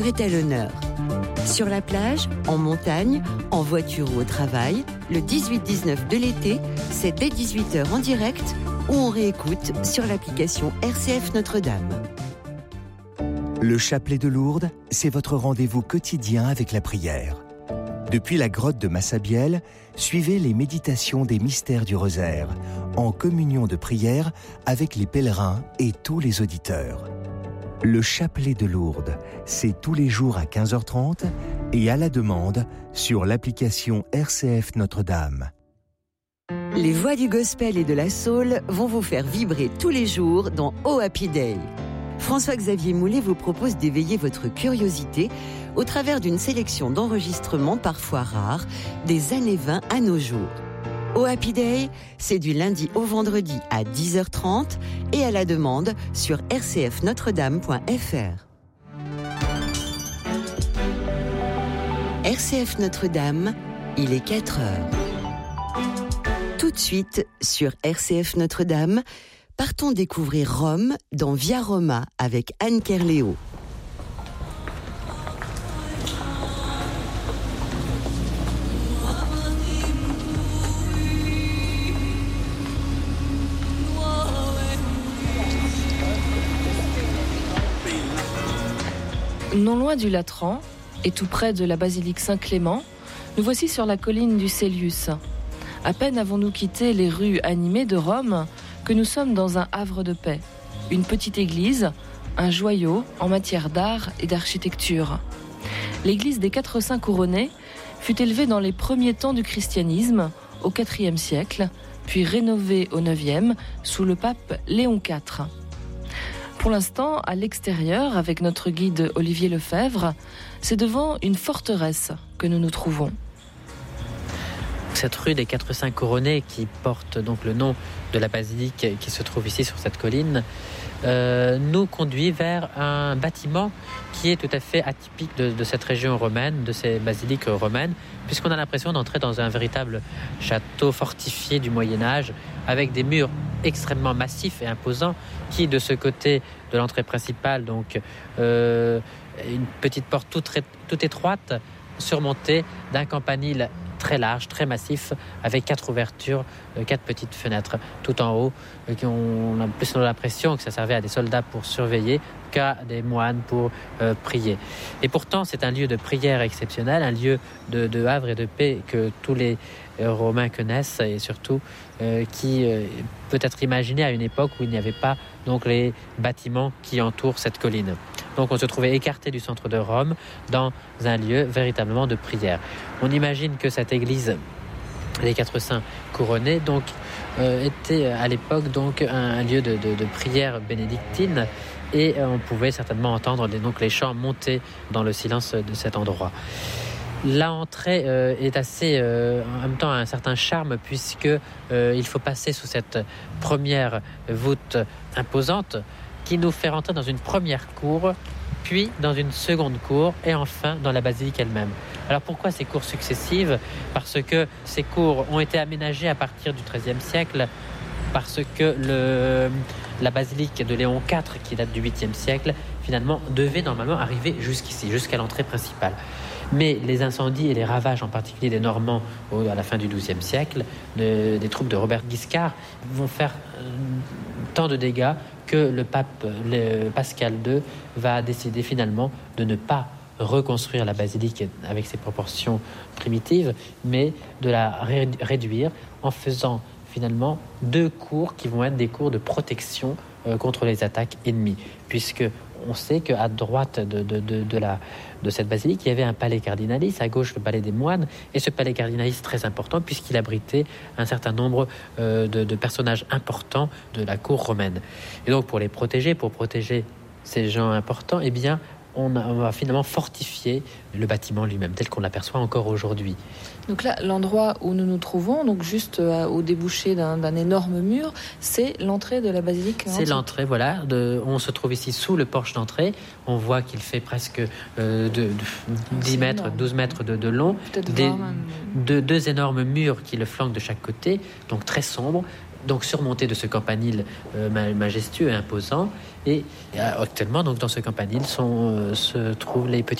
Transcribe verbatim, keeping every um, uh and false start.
est à l'honneur. Sur la plage, en montagne, en voiture ou au travail, le dix-huit dix-neuf de l'été, c'est dès dix-huit heures en direct ou on réécoute sur l'application R C F Notre-Dame. Le chapelet de Lourdes, c'est votre rendez-vous quotidien avec la prière. Depuis la grotte de Massabielle, suivez les méditations des mystères du rosaire, en communion de prière avec les pèlerins et tous les auditeurs. Le chapelet de Lourdes, c'est tous les jours à quinze heures trente et à la demande sur l'application R C F Notre-Dame. Les voix du gospel et de la soul vont vous faire vibrer tous les jours dans Oh Happy Day. François-Xavier Moulet vous propose d'éveiller votre curiosité au travers d'une sélection d'enregistrements parfois rares des années vingt à nos jours. Oh Happy Day, c'est du lundi au vendredi à dix heures trente et à la demande sur r c f notre dame point f r. R C F Notre-Dame, il est quatre heures. Tout de suite, sur R C F Notre-Dame, partons découvrir Rome dans Via Roma avec Anne Kerléo. Non loin du Latran, et tout près de la basilique Saint-Clément, nous voici sur la colline du Célius. À peine avons-nous quitté les rues animées de Rome que nous sommes dans un havre de paix, une petite église, un joyau en matière d'art et d'architecture. L'église des Quatre Saints Couronnés fut élevée dans les premiers temps du christianisme, au quatrième siècle, puis rénovée au neuvième sous le pape Léon quatre. Pour l'instant, à l'extérieur, avec notre guide Olivier Lefebvre, c'est devant une forteresse que nous nous trouvons. Cette rue des Quatre Saints Couronnés, qui porte donc le nom de la basilique qui se trouve ici sur cette colline, euh, nous conduit vers un bâtiment qui est tout à fait atypique de, de cette région romaine, de ces basiliques romaines, puisqu'on a l'impression d'entrer dans un véritable château fortifié du Moyen-Âge, avec des murs extrêmement massifs et imposants, qui de ce côté de l'entrée principale, donc euh, une petite porte toute, toute étroite, surmontée d'un campanile très large, très massif, avec quatre ouvertures, euh, quatre petites fenêtres tout en haut. Euh, qui ont, on a plus l'impression que ça servait à des soldats pour surveiller qu'à des moines pour euh, prier. Et pourtant, c'est un lieu de prière exceptionnel, un lieu de, de havre et de paix que tous les euh, Romains connaissent, et surtout euh, qui euh, peut être imaginé à une époque où il n'y avait pas donc les bâtiments qui entourent cette colline. Donc on se trouvait écarté du centre de Rome, dans un lieu véritablement de prière. On imagine que cette église des Quatre Saints Couronnés donc, euh, était à l'époque donc, un lieu de, de, de prière bénédictine, et euh, on pouvait certainement entendre les, donc, les chants monter dans le silence de cet endroit. L'entrée euh, est assez, euh, en même temps, un certain charme, puisque euh, il faut passer sous cette première voûte imposante, qui nous fait rentrer dans une première cour, puis dans une seconde cour, et enfin dans la basilique elle-même. Alors pourquoi ces cours successives ? Parce que ces cours ont été aménagées à partir du treizième siècle, parce que le, la basilique de Léon quatre, qui date du huitième siècle, finalement devait normalement arriver jusqu'ici, jusqu'à l'entrée principale. Mais les incendies et les ravages, en particulier des Normands à la fin du douzième siècle, de, des troupes de Robert Guiscard, vont faire euh, tant de dégâts que le pape le Pascal deux va décider finalement de ne pas reconstruire la basilique avec ses proportions primitives, mais de la ré- réduire en faisant finalement deux cours qui vont être des cours de protection euh, contre les attaques ennemies, puisque on sait qu'à droite de, de, de, de, la, de cette basilique, il y avait un palais cardinalis, à gauche le palais des moines, et ce palais cardinalis très important puisqu'il abritait un certain nombre euh, de, de personnages importants de la cour romaine. Et donc pour les protéger, pour protéger ces gens importants, eh bien, on, a, on va finalement fortifier le bâtiment lui-même, tel qu'on l'aperçoit encore aujourd'hui. Donc là, l'endroit où nous nous trouvons, donc juste euh, au débouché d'un, d'un énorme mur, c'est l'entrée de la basilique antique. C'est l'entrée, voilà. De, on se trouve ici sous le porche d'entrée. On voit qu'il fait presque euh, de, de dix mètres, énorme. douze mètres de, de long. Des, de, deux énormes murs qui le flanquent de chaque côté, donc très sombres. donc surmonté de ce campanile euh, majestueux et imposant. Et euh, actuellement, donc, dans ce campanile sont, euh, se trouvent les petits